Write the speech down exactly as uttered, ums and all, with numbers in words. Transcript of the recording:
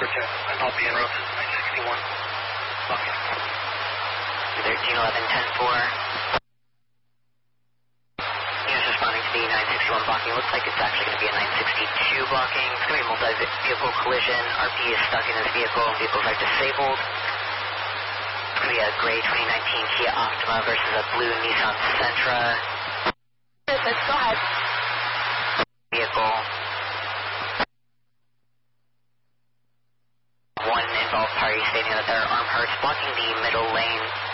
Georgia. I'm not being routed. nine sixty-one. Blocking. thirteen eleven ten four. Units responding to the nine sixty-one blocking. Looks like it's actually going to be a nine sixty-two blocking. It's going to be a multi-vehicle collision. R P is stuck in this vehicle. Vehicles are disabled. It's going to be a gray twenty nineteen Kia Optima versus a blue Nissan Sentra. Let's go ahead. Vehicle. One involved party stating that their arm hurts, blocking the middle lane.